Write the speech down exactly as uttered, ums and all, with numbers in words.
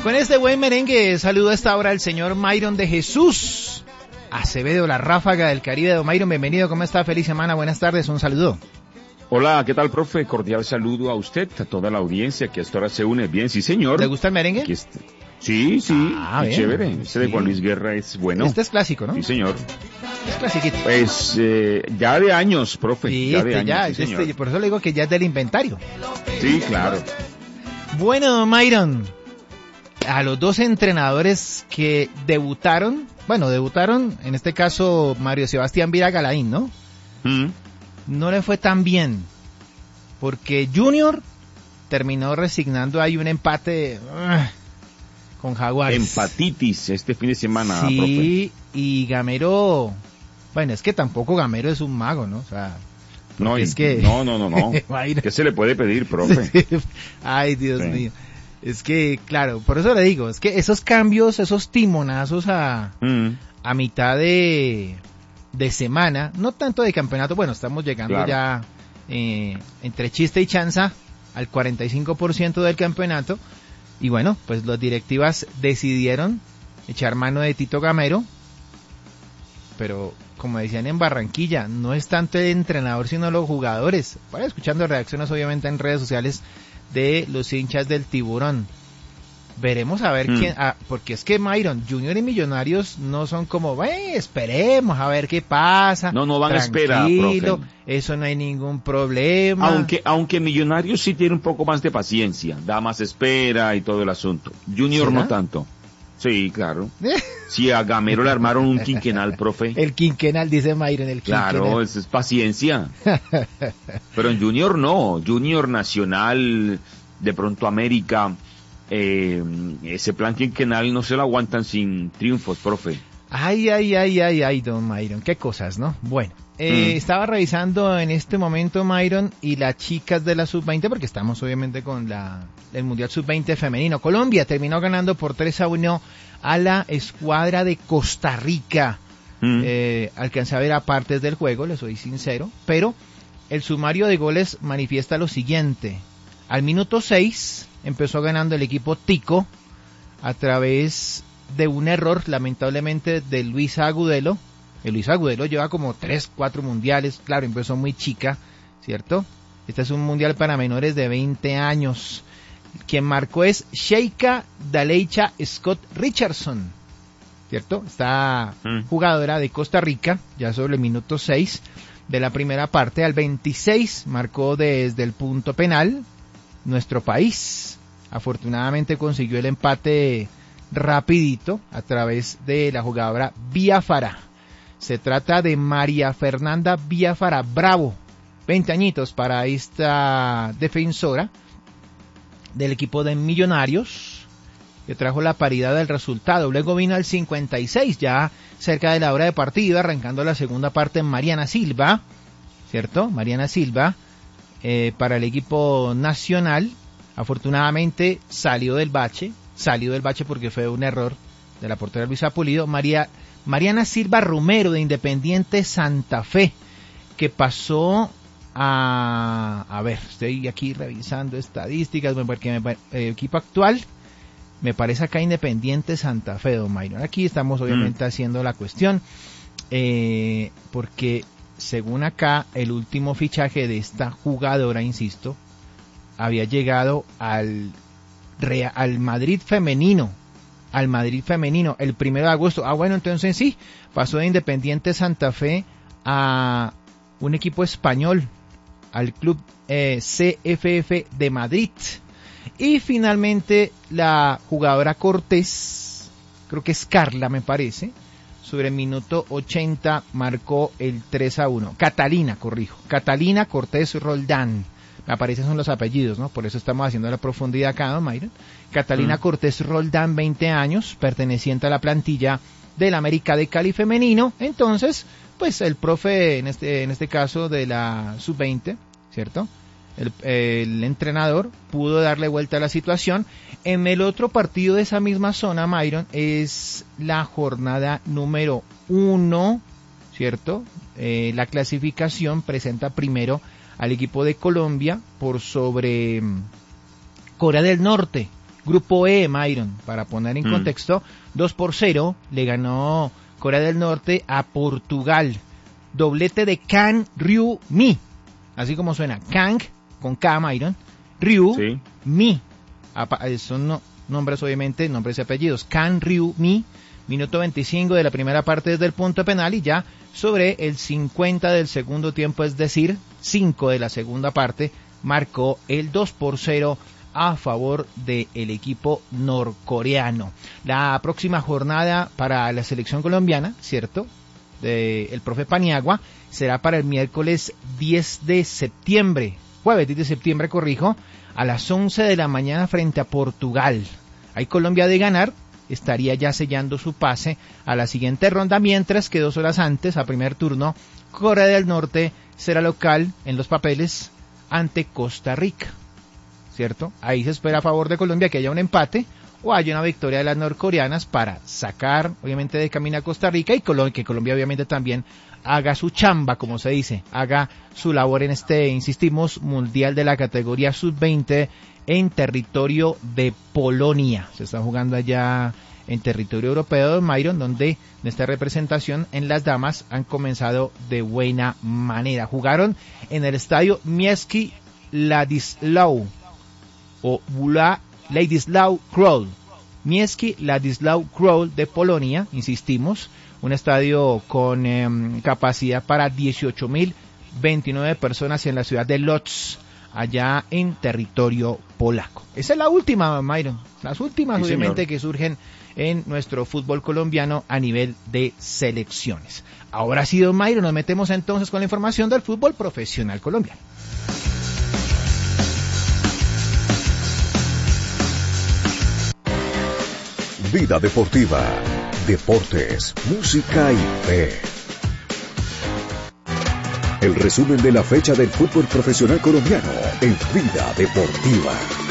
con este buen merengue saludo a esta hora al señor Myron de Jesús Acevedo, la ráfaga del Caribe. Don Myron, bienvenido, ¿cómo está? Feliz semana, buenas tardes, un saludo. Hola, ¿qué tal, profe? Cordial saludo a usted, a toda la audiencia que hasta ahora se une. Bien, sí, señor. ¿Le gusta el merengue? Aquí está. Sí, sí, ah, bien, chévere. Este sí. de Juan Luis Guerra es bueno. Este es clásico, ¿no? Sí, señor. Es clasiquito. Pues eh, ya de años, profe. Sí, ya de este, años, ya, sí, este, por eso le digo que ya es del inventario. Sí, claro. Bueno, don Myron, a los dos entrenadores que debutaron, bueno, debutaron, en este caso Mario Sebastián Viragalaín, ¿no? Mm. No le fue tan bien, porque Junior terminó resignando ahí un empate uh, con Jaguares. Empatitis este fin de semana, sí, profe. Y Gamero, bueno, es que tampoco Gamero es un mago, ¿no? O sea, no, es que... no, no, no, no. ¿Qué se le puede pedir, profe? Ay, Dios sí. mío. Es que, claro, por eso le digo, es que esos cambios, esos timonazos a, mm. a mitad de, de semana, no tanto de campeonato, bueno, estamos llegando claro. ya eh, entre chiste y chanza al cuarenta y cinco por ciento del campeonato, y bueno, pues las directivas decidieron echar mano de Tito Gamero, pero como decían en Barranquilla, no es tanto el entrenador sino los jugadores. Para escuchando reacciones obviamente en redes sociales de los hinchas del Tiburón. Veremos a ver mm. quién, ah, porque es que Myron, Junior y Millonarios no son como, eh, esperemos a ver qué pasa. No, no van a esperar, profe. Eso no hay ningún problema. Aunque, aunque Millonarios sí tiene un poco más de paciencia, da más espera y todo el asunto. Junior ¿será? No tanto. Sí, claro. Si a Gamero le armaron un quinquenal, profe. El quinquenal, dice Myron, el quinquenal. Claro, eso es paciencia. Pero en Junior no. Junior Nacional, de pronto América, eh, ese plan quinquenal no se lo aguantan sin triunfos, profe. Ay, ay, ay, ay, ay, don Myron, qué cosas, ¿no? Bueno, eh, mm. estaba revisando en este momento, Myron, y las chicas de la sub veinte, porque estamos obviamente con la el Mundial sub veinte femenino. Colombia terminó ganando por tres a uno a la escuadra de Costa Rica. Mm. Eh, alcancé a ver a partes del juego, les soy sincero, pero el sumario de goles manifiesta lo siguiente. Al minuto seis empezó ganando el equipo Tico a través de un error, lamentablemente, de Luisa Agudelo. El Luisa Agudelo lleva como tres, cuatro mundiales, claro, empezó muy chica, ¿cierto? Este es un mundial para menores de veinte años. Quien marcó es Sheika Daleicha Scott Richardson, ¿cierto? Esta mm. jugadora de Costa Rica, ya sobre el minuto seis de la primera parte. Al veintiséis marcó desde el punto penal nuestro país. Afortunadamente consiguió el empate rapidito a través de la jugadora Biafara. Se trata de María Fernanda Biafara Bravo, veinte añitos para esta defensora del equipo de Millonarios, que trajo la paridad del resultado. Luego vino al cincuenta y seis, ya cerca de la hora de partido, arrancando la segunda parte, Mariana Silva, ¿cierto? Mariana Silva, eh, para el equipo nacional. Afortunadamente salió del bache, salió del bache porque fue un error de la portera Luisa Pulido. María, Mariana Silva Romero de Independiente Santa Fe, que pasó a, a ver, estoy aquí revisando estadísticas, porque me, el equipo actual me parece acá Independiente Santa Fe, don Myron. Aquí estamos obviamente mm. haciendo la cuestión, eh, porque según acá el último fichaje de esta jugadora, insisto, había llegado al Real, al Madrid femenino, al Madrid femenino el primero de agosto. Ah, bueno, entonces sí, pasó de Independiente Santa Fe a un equipo español, al club eh, C F F de Madrid. Y finalmente la jugadora Cortés, creo que es Carla me parece, sobre el minuto ochenta marcó el tres a uno. Catalina, corrijo, Catalina Cortés Roldán. Me aparecen son los apellidos, ¿no? Por eso estamos haciendo la profundidad acá, ¿no, Myron? Catalina mm. Cortés Roldán, veinte años, perteneciente a la plantilla del América de Cali femenino. Entonces, pues el profe, en este en este caso de la sub veinte, ¿cierto? El, el entrenador pudo darle vuelta a la situación. En el otro partido de esa misma zona, Myron, es la jornada número uno, ¿cierto? Eh, la clasificación presenta primero al equipo de Colombia por sobre Corea del Norte. Grupo E, Myron, para poner en Mm. contexto, dos por cero le ganó Corea del Norte a Portugal. Doblete de Kang Ryu-mi, así como suena, Kang con K, Myron, Ryu, Sí. Mi, Apa- eh, son no- nombres obviamente, nombres y apellidos, Kang Ryu-mi, minuto veinticinco de la primera parte desde el punto penal y ya sobre el cincuenta del segundo tiempo, es decir, cinco de la segunda parte, marcó el dos por cero a favor del equipo norcoreano. La próxima jornada para la selección colombiana, ¿cierto?, de el profe Paniagua, será para el miércoles diez de septiembre, jueves diez de septiembre, corrijo, a las once de la mañana frente a Portugal. Ahí Colombia, de ganar, estaría ya sellando su pase a la siguiente ronda, mientras que dos horas antes, a primer turno, Corea del Norte será local en los papeles ante Costa Rica, ¿cierto? Ahí se espera a favor de Colombia que haya un empate o haya una victoria de las norcoreanas para sacar, obviamente, de camino a Costa Rica y Colo- que Colombia, obviamente, también haga su chamba, como se dice, haga su labor en este, insistimos, mundial de la categoría sub veinte en territorio de Polonia. Se está jugando allá en territorio europeo, Myron, donde esta representación en las damas han comenzado de buena manera. Jugaron en el estadio Miejski Ladislau o Bula Ladislau Król, Miejski Ladislau Król de Polonia, insistimos, un estadio con eh, capacidad para dieciocho mil veintinueve personas en la ciudad de Lodz, allá en territorio polaco. Esa es la última, Myron, las últimas, Sí, obviamente, señor, que surgen en nuestro fútbol colombiano a nivel de selecciones. Ahora sí, don Myron, nos metemos entonces con la información del fútbol profesional colombiano. Vida deportiva, deportes, música y fe. El resumen de la fecha del fútbol profesional colombiano en Vida Deportiva.